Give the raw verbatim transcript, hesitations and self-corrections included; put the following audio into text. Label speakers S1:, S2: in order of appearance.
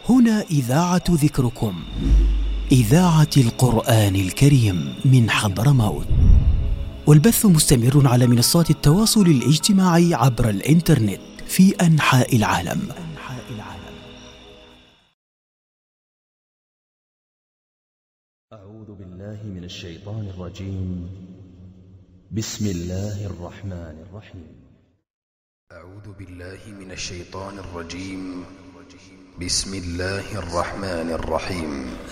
S1: هنا إذاعة ذكركم، إذاعة القرآن الكريم من حضرموت، والبث مستمر على منصات التواصل الاجتماعي عبر الإنترنت في أنحاء العالم.
S2: أعوذ بالله من الشيطان الرجيم. بسم الله الرحمن الرحيم.
S3: أعوذ بالله من الشيطان الرجيم. بسم الله الرحمن الرحيم.